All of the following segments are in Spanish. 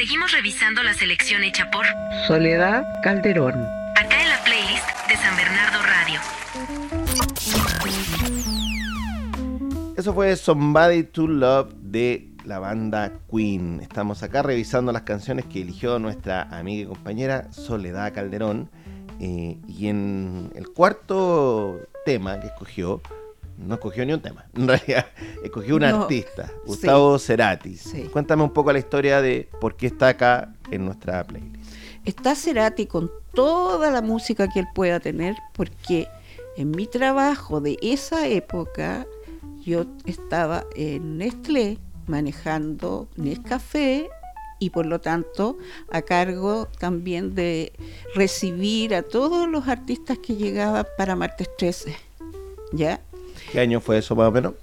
Seguimos revisando la selección hecha por Soledad Calderón. acá en la playlist de San Bernardo Radio. Eso fue Somebody to Love de la banda Queen. Estamos acá revisando las canciones que eligió nuestra amiga y compañera Soledad Calderón. Y en el cuarto tema que escogió, no escogió ni un tema, en realidad escogió un artista, Gustavo Cerati. Sí. Cuéntame un poco la historia de por qué está acá en nuestra playlist. Está Cerati con toda la música que él pueda tener, porque en mi trabajo de esa época yo estaba en Nestlé manejando Nescafé y por lo tanto a cargo también de recibir a todos los artistas que llegaban para Martes 13, ¿ya? ¿Qué año fue eso más o menos?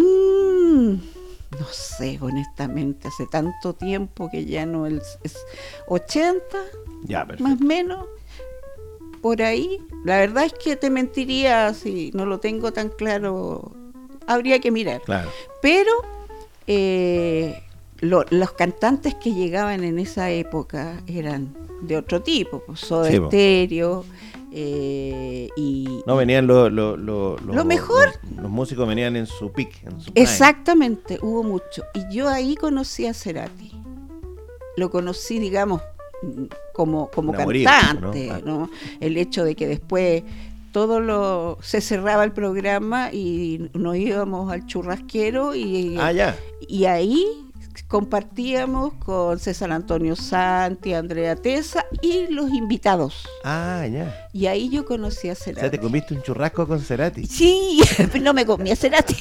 No sé, honestamente, hace tanto tiempo que ya no es 80, ya, perfecto. Más o menos, por ahí. La verdad es que te mentiría si no lo tengo tan claro, habría que mirar. Claro. Pero los cantantes que llegaban en esa época eran de otro tipo, pues Soda Stereo, y no venían lo mejor. Los músicos venían en su peak, en su exactamente, hubo mucho. Y yo ahí conocí a Cerati. Lo conocí, digamos, como cantante, ¿no? El hecho de que después se cerraba el programa y nos íbamos al churrasquero y ahí compartíamos con César Antonio Santi, Andrea Tesa y los invitados. Y ahí yo conocí a Cerati. O sea, ¿te comiste un churrasco con Cerati? Sí, no me comí a Cerati.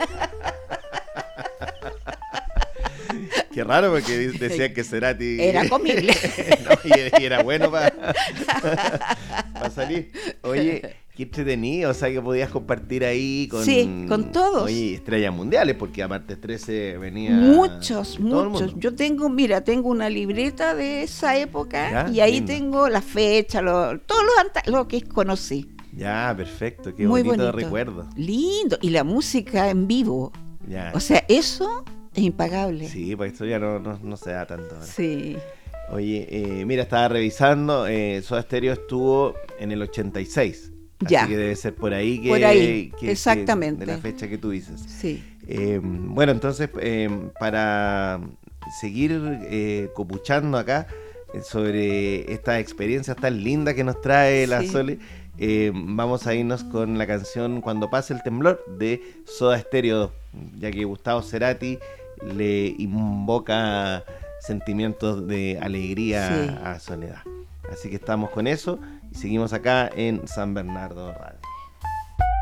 Qué raro, porque decían que Cerati era comible. y era bueno para salir. Oye, qué entretenido, o sea, que podías compartir ahí con... Sí, con todos. Oye, estrellas mundiales, porque a Martes 13 venía... Muchos. Yo tengo una libreta de esa época, y ahí tengo la fecha, todo lo que conocí. Ya, perfecto, qué muy bonito recuerdo. Lindo, y la música en vivo. Ya. O sea, eso es impagable. Sí, pues esto ya no se da tanto ahora. Sí. Oye, mira, estaba revisando, Soda Stereo estuvo en el 86. Ya. Así que debe ser por ahí exactamente. De la fecha que tú dices. Sí. Bueno, entonces, para seguir copuchando acá sobre estas experiencias tan lindas que nos trae la Sole, vamos a irnos con la canción Cuando pase el temblor de Soda Stereo 2, ya que Gustavo Cerati le invoca sentimientos de alegría a Soledad. Así que estamos con eso y seguimos acá en San Bernardo Radio.